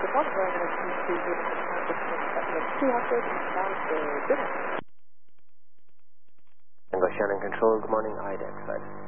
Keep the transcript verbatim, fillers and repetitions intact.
one, going to to two hundred downstairs. Tango Shannon Control, good morning, I D E X side.